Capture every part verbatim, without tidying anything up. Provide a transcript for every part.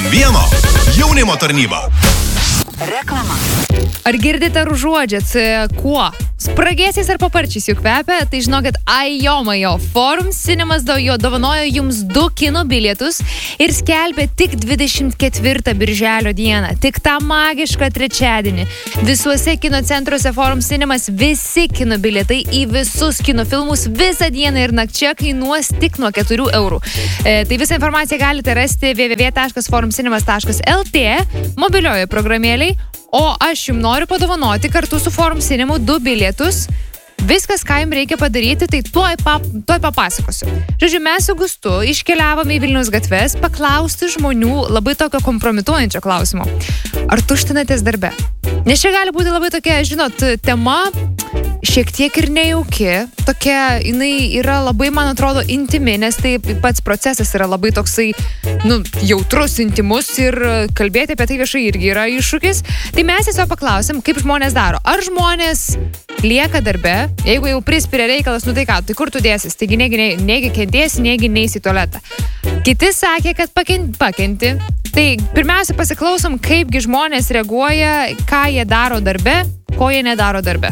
vieno jaunimo tarnyba. Reklama. Ar girdite ar užuodžiat, kuo? Spragėsiais ar paparčiais juk kvepia, tai žinokit, ajomajo, Forum Cinemas jo dovanojo jums du kino bilietus ir skelbė tik dvidešimt ketvirtą birželio dieną, tik tą magišką trečiadienį. Visuose kino centruose Forum Cinemas visi kino bilietai į visus kino filmus visą dieną ir nakčia kainuos tik nuo keturių eurų. E, tai visą informaciją galite rasti w w w taškas forum cinemas taškas l t mobilioje programėlėje. O aš jums noriu padovanoti kartu su Forum Cinema du bilietus. Viskas, ką jums reikia padaryti, tai tuoj, pap, tuoj papasakosiu. Žodžiu, mes su Gustu iškeliavome į Vilniaus gatves paklausti žmonių labai tokio kompromituojančio klausimo. Ar tuštinatės darbe? Nes čia gali būti labai tokia, žinot, tema šiek tiek ir nejauki. Tokia, jinai yra labai, man atrodo, intimi, nes tai pats procesas yra labai toksai, nu, jautrus, intimus ir kalbėti apie tai viešai irgi yra iššūkis. Tai mes tiesiog paklausim, kaip žmonės daro. Ar žmonės lieka darbe, jeigu jau prispiria reikalas, nu tai ką, tai kur tu dėsis? Taigi negi, negi kentėsi, negi neisi į tualetą. Kiti sakė, kad pakenti. pakenti. Tai pirmiausia pasiklausom, kaipgi žmonės reaguoja, ką jie daro darbe, ko jie nedaro darbe.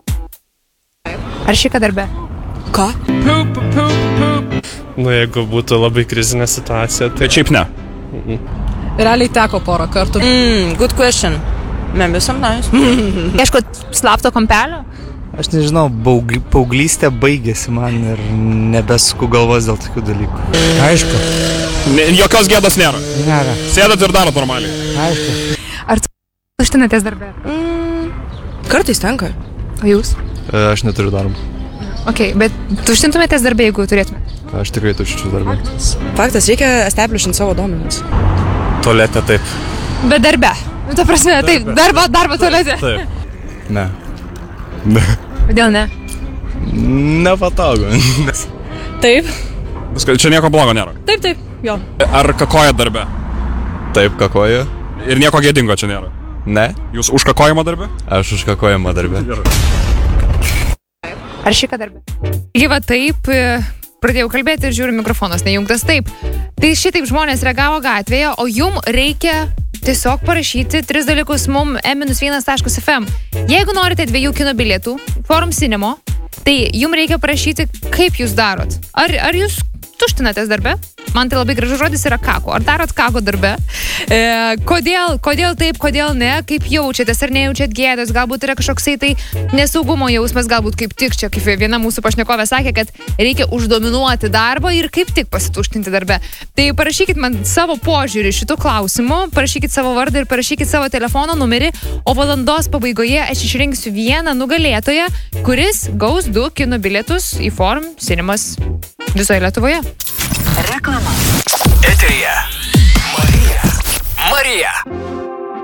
Ar šika darbe? Ką? Poop, poop, poop. Nu, jeigu būtų labai krizinė situacija, tai šiaip ne. Mm-mm. Realiai teko porą kartų. Mm, good question. Maybe sometimes. Ieškot slapto kampelio? Aš nežinau, baugly, paauglystė baigėsi man ir nebesuku galvos dėl tokių dalykų. Aišku. Ne, jokios gėdos nėra. Nėra. Sėdat ir darot normaliai. Aišku. Ar tu tuštinatės darbe? Mm, kartais tenka. O jūs? Aš neturiu darbo. Ok, bet tuštintumėtės darbe, jeigu turėtumėte? Aš tikrai tuščiu darbą. Faktas, reikia establishint savo duomenis. Tualete taip. Bet darbe. Nu, ta prasme, taip, darbo, darbo tualete. Taip. Ne. Kodėl ne? Nepatogu. Taip. Viskas, čia nieko blogo nėra. Taip, taip, jo. Ar kakojat darbe? Taip, kakoju. Ir nieko gėdingo čia nėra? Ne. Jūs užkakojimo darbe? Aš užkakojimo darbe. Ar šika darbe? Gyva taip, pradėjau kalbėti ir žiūriu, mikrofonas nejungtas taip. Tai šitaip žmonės reagavo gatvėje, o jum reikia tiesiog parašyti tris dalykus mum em vienas taškas ef em. Jeigu norite dviejų kino bilietų, Forum Cinema, tai jum reikia parašyti, kaip jūs darot. Ar, ar jūs tuštinatės darbe? Man tai labai gražus žodis yra kako. Ar darot kako darbe? E, kodėl, kodėl taip, kodėl ne? Kaip jaučiatės, ar nejaučiat gėdos? Galbūt yra kažkoksai tai nesaugumo jausmas, galbūt kaip tik čia, kaip viena mūsų pašnekovė sakė, kad reikia uždominuoti darbą ir kaip tik pasituštinti darbe. Tai parašykit man savo požiūrį šitų klausimų, parašykit savo vardą ir parašykit savo telefono numerį, o valandos pabaigoje aš išrinksiu vieną nugalėtoją, kuris gaus du kino bilietus į Forum Cinemas visoje Lietuvoje. Reklama. Eteryje Marija. Marija.